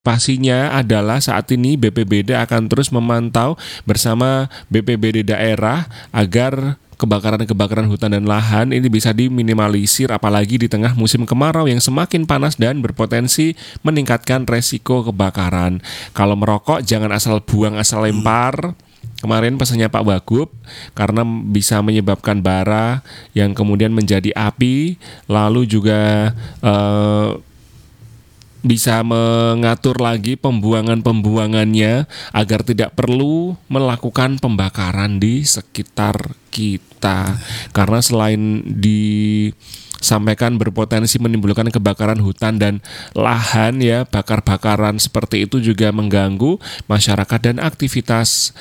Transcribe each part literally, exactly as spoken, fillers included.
Pastinya adalah saat ini B P B D akan terus memantau bersama B P B D daerah agar kebakaran-kebakaran hutan dan lahan ini bisa diminimalisir, apalagi di tengah musim kemarau yang semakin panas dan berpotensi meningkatkan resiko kebakaran. Kalau merokok jangan asal buang, asal lempar. Kemarin pesannya Pak Wagub, karena bisa menyebabkan bara yang kemudian menjadi api, lalu juga eh, bisa mengatur lagi pembuangan-pembuangannya agar tidak perlu melakukan pembakaran di sekitar kita. Karena selain disampaikan berpotensi menimbulkan kebakaran hutan dan lahan ya, bakar-bakaran seperti itu juga mengganggu masyarakat dan aktivitas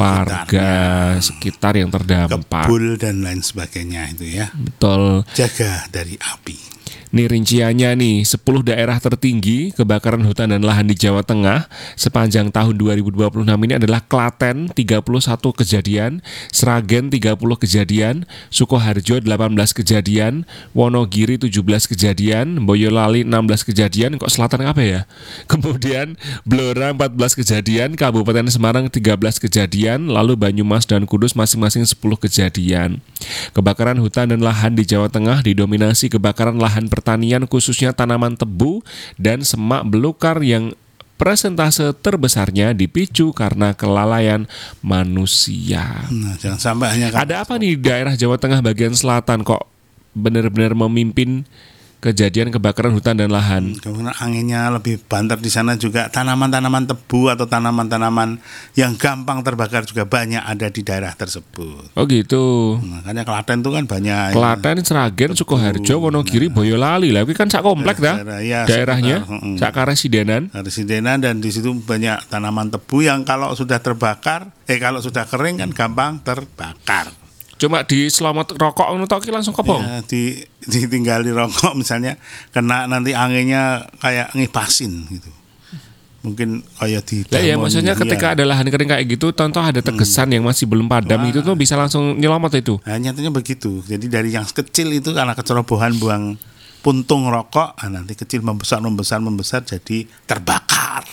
warga sekitar yang terdampak. Kebul dan lain sebagainya itu ya. Betul. Jaga dari api. Nih rinciannya nih, sepuluh daerah tertinggi kebakaran hutan dan lahan di Jawa Tengah sepanjang tahun dua ribu dua puluh enam ini adalah Klaten tiga puluh satu kejadian, Sragen tiga puluh kejadian, Sukoharjo delapan belas kejadian, Wonogiri tujuh belas kejadian, Boyolali enam belas kejadian, kok selatan apa ya? Kemudian Blora empat belas kejadian, Kabupaten Semarang tiga belas kejadian, lalu Banyumas dan Kudus masing-masing sepuluh kejadian. Kebakaran hutan dan lahan di Jawa Tengah didominasi kebakaran lahan pertanian khususnya tanaman tebu dan semak belukar yang persentase terbesarnya dipicu karena kelalaian manusia. Nah, jangan sampai hanya ada apa nih di daerah Jawa Tengah bagian selatan kok benar-benar memimpin kejadian kebakaran hutan dan lahan? Karena anginnya lebih banter di sana, juga tanaman-tanaman tebu atau tanaman-tanaman yang gampang terbakar juga banyak ada di daerah tersebut. Oh gitu. Makanya Klaten itu kan banyak. Klaten, Sragen, Sukoharjo, Wonogiri, nah, Boyolali lah. Itu kan sak komplek dah. Daerah, ya, daerahnya, sekitar, sak karesidenan. Karesidenan, dan di situ banyak tanaman tebu yang kalau sudah terbakar, eh kalau sudah kering kan gampang terbakar. Cuma di selamat rokok nutoki langsung kobong. Ya, di ditinggal di rokok misalnya, kena nanti anginnya kayak ngipasin gitu. Mungkin kayak di lah ya, maksudnya ketika ada lahan kering kayak gitu, contoh ada tegesan hmm. yang masih belum padam. Wah, itu tuh bisa langsung nyelomot itu. Nah, nyatanya begitu. Jadi dari yang kecil itu karena kecerobohan buang puntung rokok, nah nanti kecil membesar membesar membesar jadi terbakar.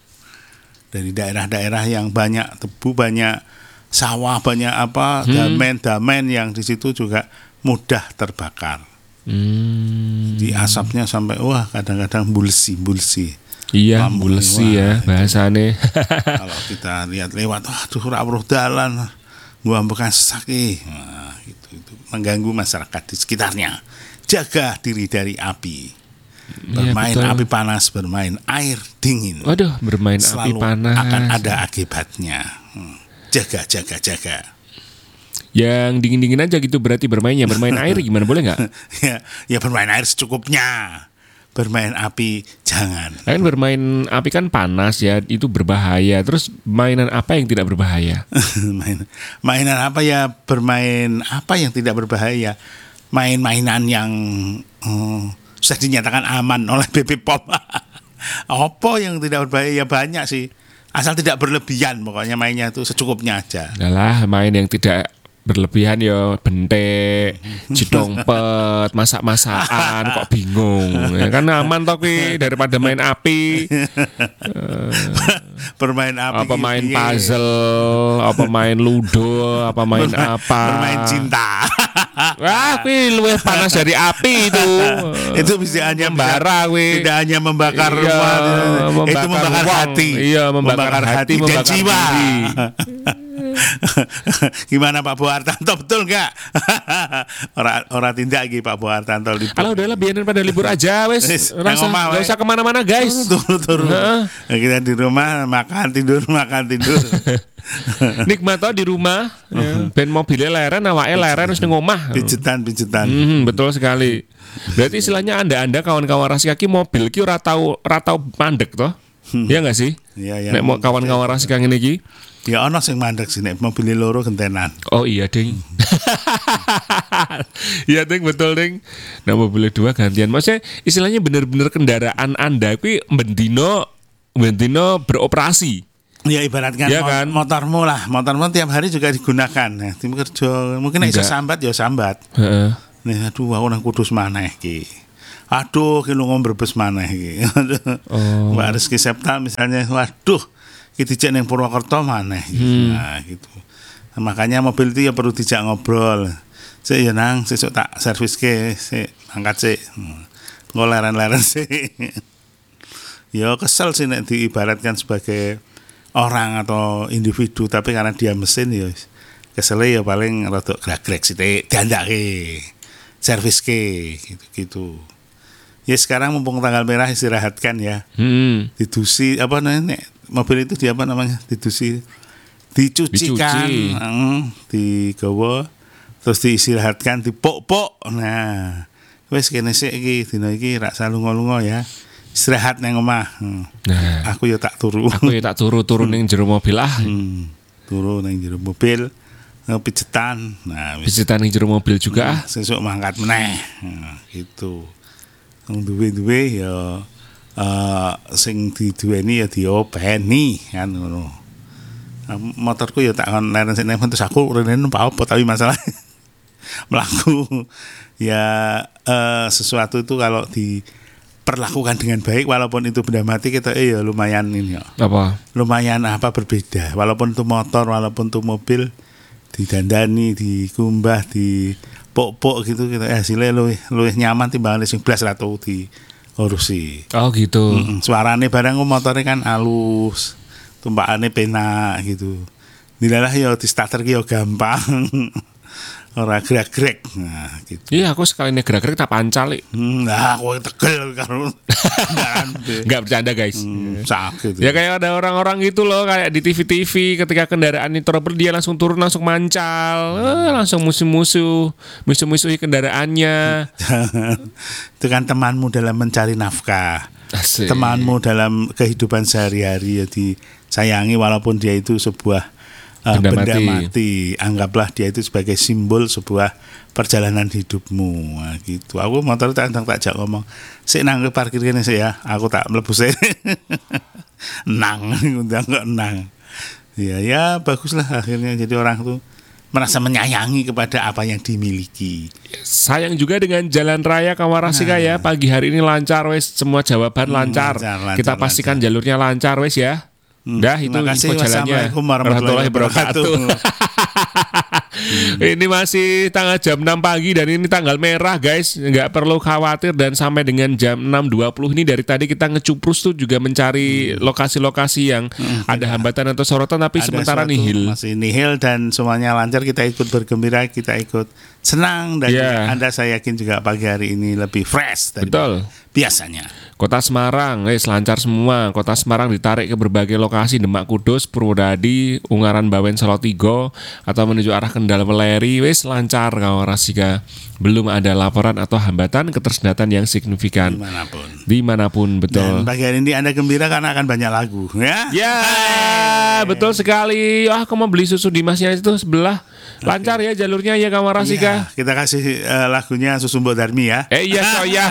Dari daerah-daerah yang banyak tebu, banyak sawah, banyak apa, hmm. damen-damen yang di situ juga mudah terbakar. Hmm. Di asapnya sampai wah kadang-kadang bulsi-bulsi. Iya, bulsi ya bahasane. Kalau kita lihat lewat, aduh ora weruh dalan, gua bekas saki. Nah, itu itu mengganggu masyarakat di sekitarnya. Jaga diri dari api. Bermain ya, api panas, bermain air dingin. Waduh, bermain selalu api panas akan ada akibatnya. Hmm. Jaga, jaga, jaga. Yang dingin-dingin aja gitu berarti bermainnya. Bermain air gimana, boleh nggak? ya, ya bermain air secukupnya. Bermain api jangan. Kan bermain api kan panas ya, itu berbahaya. Terus mainan apa yang tidak berbahaya? Main, mainan apa ya? Bermain apa yang tidak berbahaya? Main-mainan yang hmm, sudah dinyatakan aman oleh B P P O M. Apa yang tidak berbahaya? Ya banyak sih. Asal tidak berlebihan, pokoknya mainnya itu secukupnya aja. Yalah, main yang tidak berlebihan ya bentek, cidompet, masak-masakan kok bingung. Ya kan aman toh kuwi daripada main api. uh, Bermain api. Apa main puzzle, apa main ludo, apa main bermain, apa? Bermain cinta. Wah, kuwi luwih panas dari api itu. Itu bisa hanya membara kuwi. Tidak hanya membakar iya, rumah, membakar itu membakar uang. hati. Iya, membakar, membakar hati, hati membakar dan jiwa. Gimana Pak Bu Hartanto, betul nggak? Orang orang tindak lagi Pak Bu Hartanto. Kalau udahlah biarin pada libur aja wes. Rasa nggak usah kemana-mana guys. Turun turun. Nah, kita di rumah makan tidur makan tidur. Nikmat toh di rumah. Ya. Ben mobilnya leren, awake leren terus ning omah. Pijetan pijetan. Hmm, betul sekali. Berarti istilahnya anda-anda kawan-kawan rasi kaki mobil ki ora tau ora tau mandek toh? Iya nggak sih? Iya ya. Nek mau kawan-kawan rasi kaki ngene iki. Ya ono sing mandek sih nek mobil loro gentenan. Oh iya ding. Iya ding, betul ding. Nah mobil dua gantian. Maksudnya istilahnya bener-bener kendaraan anda kuwi bendino bendino beroperasi. Ya ibaratkan ya, kan? motormu lah, motormu tiap hari juga digunakan. Nah, tim kerja mungkin nek iso sambat ya sambat. Heeh. Nih aduh aku nang Kudus maneh iki. Aduh, ki lunga Brebes maneh iki. Oh. Mbak Rizky Septa misalnya, waduh, ki dijak ning Purwokerto maneh. Hmm. Nah, gitu. Nah, makanya mobil itu ya perlu dijak ngobrol. Sik ya nang, sesuk tak servis ke, sik angkat sik. Engko leren-leren sik. Ya kesel sih nek diibaratkan sebagai orang atau individu, tapi karena dia mesin ya kesel ya paling rada grek-grek sithik diandake. Servis ke gitu-gitu. Ya sekarang mumpung tanggal merah istirahatkan ya. Hmm. Didusi apa namanya mobil itu di apa namanya didusi dicucikan, Dicuci. mm, digawa terus diistirahatkan dipok-pok. Nah, wis kene sik iki dina iki rak salunga-lunga ya. Istirahat nang omah. Hmm. Nah, Aku ya tak turu. aku ya tak turu-turu ning jero mobil ah. Hmm, turu nang jero mobil pijetan. Nah, wis Pijetan ning jero mobil juga ah. sesuk mangkat meneh. Nah, gitu. Wong duwe-duwe ya eh sing diduweni ya diopeni kan ngono. Nah, motorku ya tak kon leren sik terus aku rene numpak apa tapi masalah melaku ya eh, sesuatu itu kalau diperlakukan dengan baik walaupun itu benda mati kita eh ya lumayan ini ya. Apa? Lumayan apa berbeda walaupun itu motor walaupun itu mobil didandani, dikumbah, dipok-pok gitu kita eh hasilnya luwih luwih nyaman timbang sing blas ra tau diurusi. Oh gitu. Mm-mm. Suarane barang motornya kan halus, tumpakane penak gitu. Dilalah ya di starter ki ya gampang. Ora grek-grek. Nah, gitu. Iya, aku sekali nek gerak-gerak tak pancal. Ik. Hmm, nah, aku tegel karo. Enggak bercanda, guys. Hmm, sakit. Ya kayak ada orang-orang gitu loh kayak di T V-T V ketika kendaraan ini trouble dia langsung turun langsung mancal, eh, langsung musuh-musuh, musuh-musuhi kendaraannya. Itu kan temanmu dalam mencari nafkah. Asik. Temanmu dalam kehidupan sehari-hari ya disayangi walaupun dia itu sebuah uh, Benda benda, mati. mati. Anggaplah dia itu sebagai simbol sebuah perjalanan hidupmu. Nah, gitu. Aku motor tak tak tak jak ngomong. Sik nang kowe parkir kene sik ya. Aku tak mlebu sik. Nang undang kok nang. Ya ya baguslah akhirnya jadi orang tuh merasa menyayangi kepada apa yang dimiliki. Sayang juga dengan jalan raya Kawarasika ya. Pagi hari ini lancar wes, semua jawaban lancar. lancar, lancar, Kita pastikan jalurnya lancar wes ya. Dah itu Terima kasih. info jalannya. Wassalamualaikum warahmatullahi wabarakatuh. Ini masih tanggal jam enam pagi dan ini tanggal merah guys. Nggak perlu khawatir dan sampai dengan jam enam dua puluh ini dari tadi kita ngecuprus tuh juga mencari lokasi-lokasi yang ada hambatan atau sorotan tapi Ada sementara suatu nihil. masih nihil dan semuanya lancar, kita ikut bergembira, kita ikut senang dan Yeah. juga Anda saya yakin juga pagi hari ini lebih fresh dari Betul. biasanya. Kota Semarang, wes lancar semua. Kota Semarang ditarik ke berbagai lokasi Demak Kudus, Purwodadi, Ungaran Bawen Solotigo atau menuju arah Kendal Weleri, wes lancar Kawarasika. Belum ada laporan atau hambatan ketersendatan yang signifikan Dimanapun. dimanapun betul. Dan pagi hari ini Anda gembira karena akan banyak lagu, ya. Ya, betul sekali. Ah, aku mau beli susu di masnya itu sebelah. Lancar ya jalurnya ya Kawarasika. Ya, kita kasih eh, lagunya Susu Mbok Darmi ya. Eh iya coya.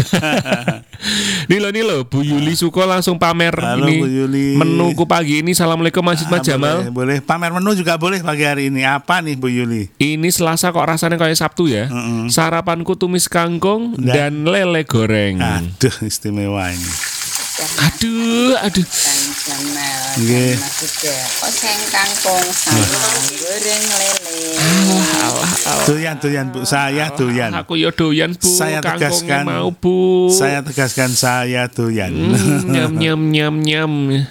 Nilo Nilo, Bu Yuli Suko langsung pamer Halo, ini Bu Yuli. menuku pagi ini. Assalamualaikum Mas Mas Ah, Jamal. boleh, boleh pamer menu juga boleh pagi hari ini. Apa nih Bu Yuli? Ini Selasa kok rasanya kayak Sabtu ya. Mm-mm. Sarapanku tumis kangkung dan Dan- lele goreng. Aduh, istimewa ini. Aduh, aduh. Kang Jamal, Nggih. Mas juga oseng kangkung sama goreng lele. Doyan, doyan Bu, saya doyan. Aku yo doyan Bu, Saya kangkungnya tegaskan, mau Bu. Saya tegaskan saya doyan. Hmm, nyam nyam nyam nyam.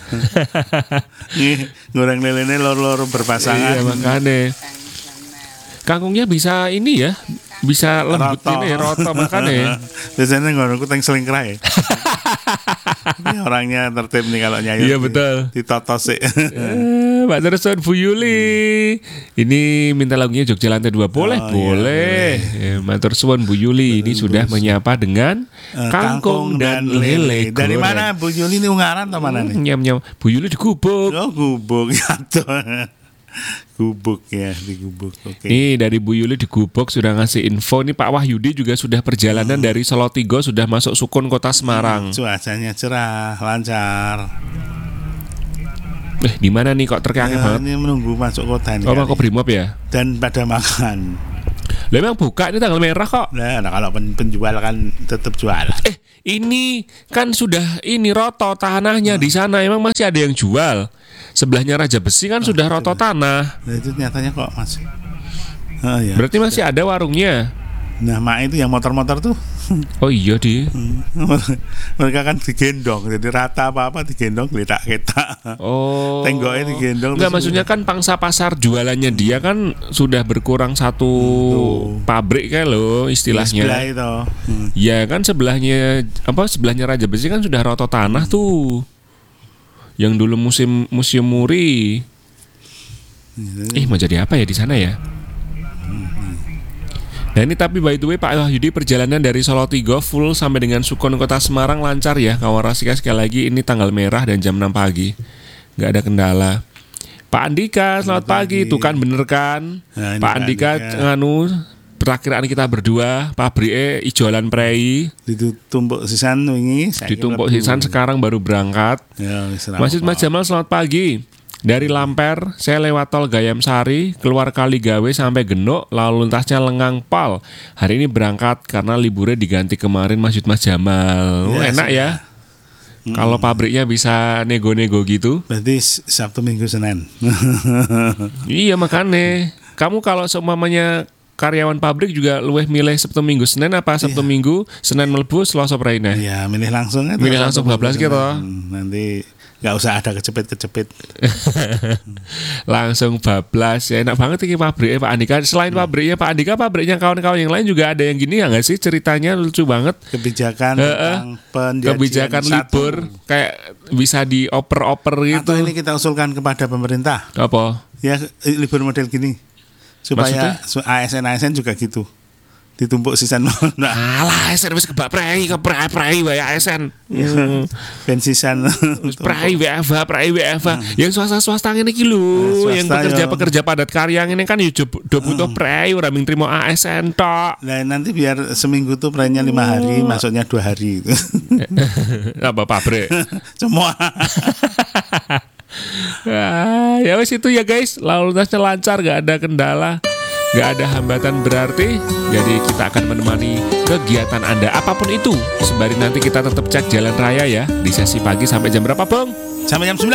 Nih, goreng lelene loro-loro berpasangan. Iya makanya. Kang Jamal, Kangkungnya bisa ini ya, bisa lembut Roto. ini roto makanya. Biasanya ngono ku teng selingkrah ya. Ini orangnya tertib nih kalau nyayur. Iya, di- betul. Ditotos sih. Eh, Mbak Terson Bu Yuli. Ini minta lagunya Jogja Lantai dua boleh, Oh, iya, boleh. Ya, Mbak Terson Bu Yuli ini sudah menyapa dengan Eh, kangkung dan lele. Dari goreng. mana Bu Yuli ini Ungaran atau mana nih? Nyam nyam. Bu Yuli di Gubuk. Oh, gubuk ya tuh. Gubuk ya, di gubuk. Oke. Nih dari Bu Yuli di Gubuk sudah ngasih info. Ini Pak Wahyudi juga sudah perjalanan dari Solotigo sudah masuk Sukun Kota Semarang. Cuacanya cerah, lancar. Eh di mana nih kok terkekeh Ya, banget? ini menunggu masuk kota ini. Oh, kali. Mako Brimob ya? Dan pada makan. Lah emang buka ini tanggal merah kok. Nah, nah kalau pen- penjual kan tetap jualan. Eh, ini kan sudah ini roto tanahnya di sana. Emang masih ada yang jual? Sebelahnya Raja Besi kan sudah roto tanah. Nah, itu nyatanya kok masih. Oh, iya. Berarti masih ada warungnya. Nah, mak itu yang motor-motor tuh. Oh iya di. Mereka kan digendong, jadi rata apa-apa digendong geletak-geletak. Oh. Tenggoknya digendong. Enggak, terus maksudnya kan pangsa pasar jualannya dia kan sudah berkurang satu pabrik kayak lo di sebelah istilahnya. itu. Hmm. Ya kan sebelahnya apa sebelahnya Raja Besi kan sudah roto tanah tuh. Yang dulu musim museum Muri. Eh mau jadi apa ya di sana ya? Nah ini tapi by the way Pak Wahyudi, perjalanan dari Solo Tigo full sampai dengan Sukun Kota Semarang lancar ya kawan Rasika. Sekali lagi ini tanggal merah dan jam enam pagi, nggak ada kendala. Pak Andika selamat pagi. pagi. Tuh kan bener kan Nah, ini Pak Pak Andika, Andika. nganu perakiraan kita berdua pabrike ijolan prei Ditumpuk sisan wingi, saiki ditumpuk mlebu. sisan sekarang baru berangkat. Ya, wis ora Masjid Mas apa-apa. Jamal selamat pagi. Dari Lamper, saya lewat tol Gayam Sari, keluar Kaligawe sampai Genuk, lalu lintasnya lengang pal. Hari ini berangkat karena liburnya diganti kemarin Masjid Mas Jamal. Oh, Ya, enak sudah. ya. Kalau pabriknya bisa nego-nego gitu. Berarti S- Sabtu Minggu Senin. Iya makanya. Kamu kalau seumpamanya karyawan pabrik juga luweh milih Sabtu Minggu Senin apa Sabtu Minggu Senin melebu Selasa praine? Ya, milih langsung aja. Milih langsung bablas gitu. Hmm, Nanti nggak usah ada kecepit-kecepit. Langsung bablas ya, enak banget ini pabriknya Pak Andika. Selain pabriknya Pak Andika, pabriknya kawan-kawan yang lain juga ada yang gini ya nggak sih, ceritanya lucu banget. Kebijakan Heeh. tentang penjajian Kebijakan satu. libur kayak bisa dioper-oper gitu. Atau ini kita usulkan kepada pemerintah. Apa? Ya, eh, libur model gini. Supaya su- A S N-A S N juga gitu. Ditumpuk sisan. Nah, Alah, A S N wis kebak prei, keprei-prei wae A S N. Hmm. ben sisan. Wis prei W F H, prei W F H. Yang swasta-swasta ngene iki lho, Nah, yang swasta pekerja-pekerja padat karya ngene kan yo jo- do butuh prei ora ming trimo A S N tok. Nah, nanti biar seminggu tuh prenya lima hari, masuknya dua hari. Apa pabrik? Semua. Ah, ya wes itu ya guys, lalu lintasnya lancar, gak ada kendala, gak ada hambatan berarti. Jadi kita akan menemani kegiatan Anda apapun itu, sembari nanti kita tetap cek jalan raya ya di sesi pagi sampai jam berapa Bang? Sampai jam sembilan.